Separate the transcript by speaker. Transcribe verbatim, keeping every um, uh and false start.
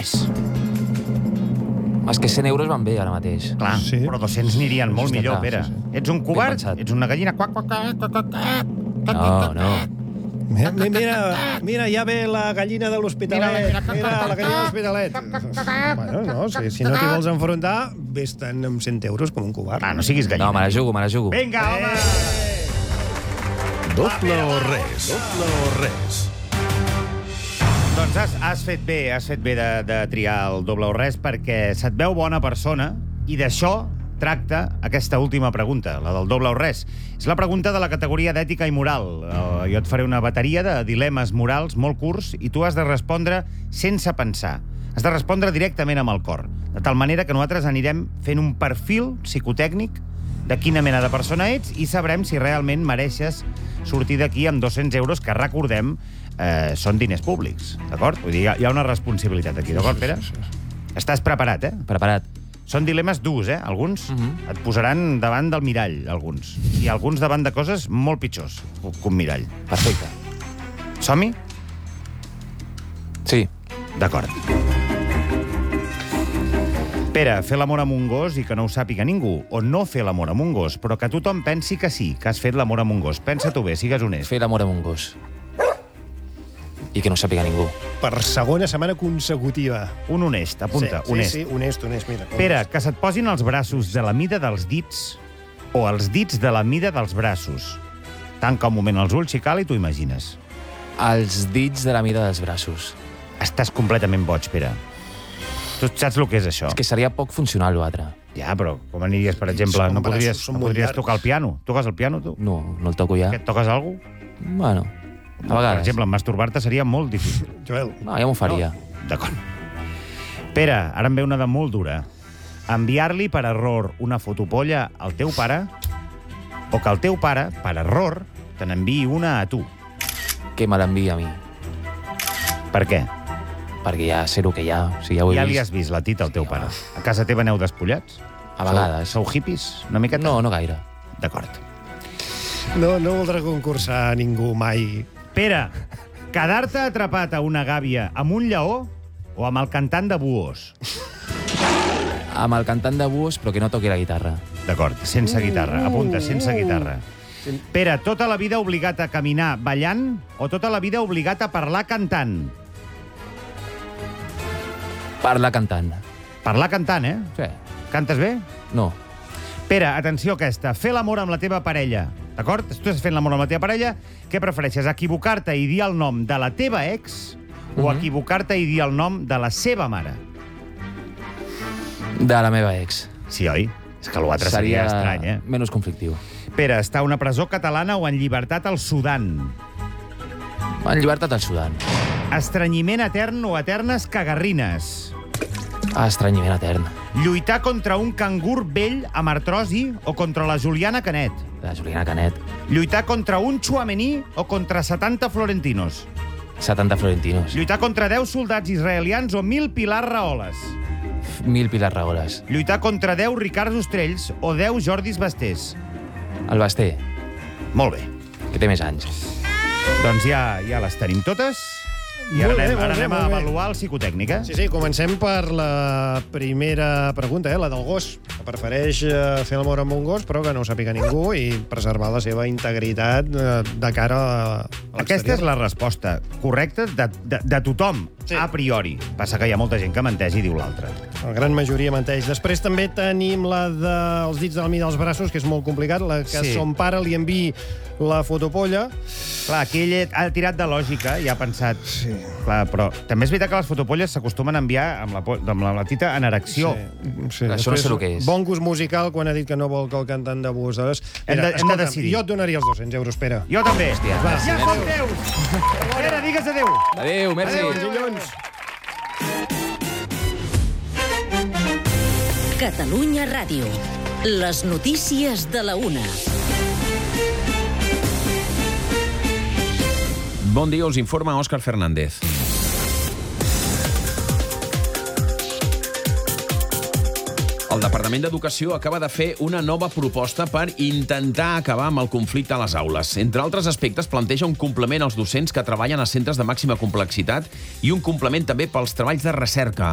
Speaker 1: res.
Speaker 2: És que cent euros van bé ara mateix.
Speaker 1: Clar,
Speaker 3: Sí.
Speaker 1: però dos-cents n'irien molt
Speaker 2: Està
Speaker 1: millor,
Speaker 2: clar,
Speaker 1: Pere.
Speaker 2: sí, sí.
Speaker 1: Ets un
Speaker 2: Ben
Speaker 1: covard,
Speaker 2: pensat.
Speaker 1: ets una gallina... Quac, quac, quac, quac, quac, quac.
Speaker 2: No, no.
Speaker 3: Mira, mira, mira, ja ve la gallina de l'Hospitalet.
Speaker 1: Mira, mira,
Speaker 3: Mira, la gallina de l'Hospitalet. Bueno, no, si, si no t'hi vols enfrontar, vés-te'n amb cent euros com un covard.
Speaker 1: Ah, no siguis gallina.
Speaker 2: No, me la jugo, me la jugo.
Speaker 1: Vinga, home!
Speaker 4: Doble o res. Doble o res.
Speaker 1: Doncs has, has fet bé, has fet bé de, de triar el doble o res perquè se't veu bona persona i d'això tracta aquesta última pregunta, la del doble o res. És la pregunta de la categoria d'ètica i moral. Uh, jo et faré una bateria de dilemes morals molt curts i tu has de respondre sense pensar. Has de respondre directament amb el cor. De tal manera que nosaltres anirem fent un perfil psicotècnic de quina mena de persona ets i sabrem si realment mereixes sortir d'aquí amb dos-cents euros que, recordem, eh, són diners públics, d'acord? Vull dir, hi ha, hi ha una responsabilitat aquí, d'acord, Pere? Estàs preparat, eh?
Speaker 2: Preparat.
Speaker 1: Són dilemes durs, eh? Alguns
Speaker 2: Mhm.
Speaker 1: et posaran davant del mirall, alguns. I alguns davant de coses molt pitjors que un mirall.
Speaker 2: Perfecte.
Speaker 1: Som-hi?
Speaker 2: Sí.
Speaker 1: D'acord. Pere, fer l'amor amb un gos i que no ho sàpiga ningú, o no fer l'amor amb un gos, però que tothom pensi que sí, que has fet l'amor amb un gos. Pensa-t'ho bé, sigues honest.
Speaker 2: Fer l'amor amb un gos. I que no sàpiga ningú.
Speaker 3: Per segona setmana consecutiva.
Speaker 1: Un honest, apunta,
Speaker 3: sí,
Speaker 1: honest.
Speaker 3: Sí, sí, honest, honest, mira.
Speaker 1: Pere, que se't posin els braços de la mida dels dits o els dits de la mida dels braços. Tanca un moment els ulls, si cal, i t'ho imagines.
Speaker 2: Els dits de la mida dels braços.
Speaker 1: Estàs completament boig, Pere. Tu saps el que és això?
Speaker 2: És que seria poc funcional, l'altre.
Speaker 1: Ja, però com aniries, per exemple,
Speaker 3: Són
Speaker 1: no
Speaker 3: braços,
Speaker 1: podries,
Speaker 3: són
Speaker 1: no
Speaker 3: molt
Speaker 1: podries
Speaker 3: llargs.
Speaker 1: tocar el piano? Toques el piano, tu?
Speaker 2: No, no el toco ja.
Speaker 1: Que et toques alguna
Speaker 2: Bueno, a
Speaker 1: Per
Speaker 2: vegades.
Speaker 1: exemple, masturbar-te seria molt difícil.
Speaker 3: Joel,
Speaker 2: No, ja m'ho faria.
Speaker 1: D'acord. Pere, ara em ve una de molt dura. Enviar-li per error una fotopolla al teu pare o que el teu pare, per error, te n'enviï una a tu.
Speaker 2: Que me l'envia a mi.
Speaker 1: Per què?
Speaker 2: Perquè ja sé el que hi ha. O sigui, ja ho he
Speaker 1: Ja
Speaker 2: vist.
Speaker 1: li has vist la tita al teu pare. A casa teva aneu despullats?
Speaker 2: A vegades.
Speaker 1: Sou, sou hippies? Una miqueta?
Speaker 2: No, no gaire.
Speaker 1: D'acord.
Speaker 3: no, no voldrà concursar ningú mai.
Speaker 1: Pere, quedar-te atrapat a una gàbia amb un lleó o amb el cantant de buos?
Speaker 2: Amb el cantant de buos, però que no toqui la guitarra.
Speaker 1: D'acord, sense guitarra. Apunta, sense guitarra. Pere, tota la vida obligat a caminar ballant o tota la vida obligat a parlar cantant?
Speaker 2: Parla cantant.
Speaker 1: Parlar cantant, eh?
Speaker 2: Sí.
Speaker 1: Cantes bé?
Speaker 2: No.
Speaker 1: Pere, atenció a aquesta. Fer l'amor amb la teva parella. D'acord? Tu estàs fent l'amor amb la teva parella. Què prefereixes, equivocar-te i dir el nom de la teva ex o
Speaker 2: Mhm.
Speaker 1: equivocar-te i dir el nom de la seva mare?
Speaker 2: De la meva ex.
Speaker 1: Sí, oi? És que l'altre seria, seria estrany, eh?
Speaker 2: menys conflictiu.
Speaker 1: Pere, està a una presó catalana o en llibertat al Sudan?
Speaker 2: En llibertat al Sudan.
Speaker 1: Estrenyiment etern o eternes cagarrines?
Speaker 2: Estranyiment etern.
Speaker 1: Lluitar contra un cangur vell amb artrosi o contra la Juliana Canet?
Speaker 2: La Juliana Canet.
Speaker 1: Lluitar contra un Chouameni o contra setanta florentinos?
Speaker 2: setanta florentinos.
Speaker 1: Lluitar contra deu soldats israelians o mil Pilar Raholes?
Speaker 2: Mil Pilar Raholes.
Speaker 1: Lluitar contra deu Ricards Ostrells o deu Jordis Bastés?
Speaker 2: El Basté,
Speaker 1: Molt bé.
Speaker 2: que té més anys.
Speaker 1: Doncs ja, ja les tenim totes. I ara
Speaker 3: Molt bé,
Speaker 1: anem,
Speaker 3: molt
Speaker 1: ara
Speaker 3: bé,
Speaker 1: anem a
Speaker 3: molt bé.
Speaker 1: avaluar el psicotècnic, eh?
Speaker 3: Sí, sí, comencem per la primera pregunta, eh, la del gos. Que prefereix eh, fer l'amor amb un gos, però que no ho sàpiga ningú i preservar la seva integritat eh, de cara a, a
Speaker 1: Aquesta és la resposta correcta de, de, de tothom,
Speaker 3: Sí.
Speaker 1: a priori. Passa que hi ha molta gent que menteix i diu l'altra.
Speaker 3: La gran majoria menteix. Després també tenim la dels dits de la mida dels braços, que és molt complicat, la que
Speaker 1: Sí.
Speaker 3: son pare li enviï la fotopolla.
Speaker 1: Clar, aquí ell ha tirat de lògica i ha pensat...
Speaker 3: Sí.
Speaker 1: Clar, però també és veritat que les fotopolles s'acostumen a enviar amb la, po- amb la, la tita en erecció.
Speaker 3: Sí,
Speaker 2: Això no sé el que és.
Speaker 3: Bon gust musical quan ha dit que no vol que el cantant de bus. Doncs,
Speaker 1: Hem de- hem de decidir.
Speaker 3: Jo et donaria els dos-cents euros, Pere.
Speaker 1: Jo també.
Speaker 2: Hòstia,
Speaker 1: Va,
Speaker 2: merci,
Speaker 1: ja
Speaker 2: merci.
Speaker 1: som teus! Pere, digues adéu.
Speaker 2: Adéu, merci.
Speaker 1: Adéu,
Speaker 3: Adéu, dilluns.
Speaker 5: Catalunya Ràdio. Les notícies de la una.
Speaker 6: Bon dia, us informa Òscar Fernández. El Departament d'Educació acaba de fer una nova proposta per intentar acabar amb el conflicte a les aules. Entre altres aspectes, planteja un complement als docents que treballen a centres de màxima complexitat i un complement també pels treballs de recerca.